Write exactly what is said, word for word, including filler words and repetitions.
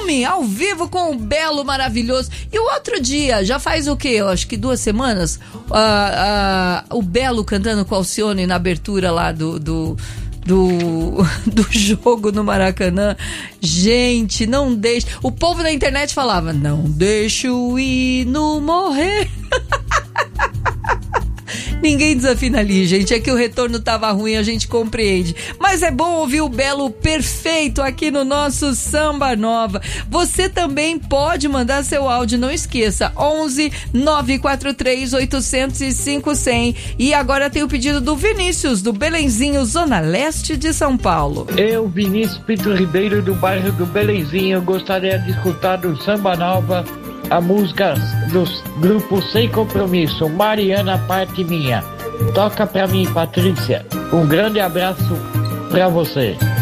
Perfume, ao vivo com o Belo maravilhoso. E o outro dia, já faz o quê? Eu acho que duas semanas, uh, uh, o Belo cantando com o Alcione na abertura lá do... do Do, do jogo no Maracanã. Gente, não deixe. O povo da internet falava: não deixe o hino morrer. Ninguém desafina ali, gente. É que o retorno tava ruim, a gente compreende. Mas é bom ouvir o Belo perfeito aqui no nosso Samba Nova. Você também pode mandar seu áudio, não esqueça. onze nove quatro três oito zero cinco zero zero. E agora tem o pedido do Vinícius, do Belenzinho, Zona Leste de São Paulo. Eu, Vinícius Pinto Ribeiro, do bairro do Belenzinho, gostaria de escutar do Samba Nova a música dos grupos Sem Compromisso, Mariana, parte minha. Toca pra mim, Patrícia. Um grande abraço pra você.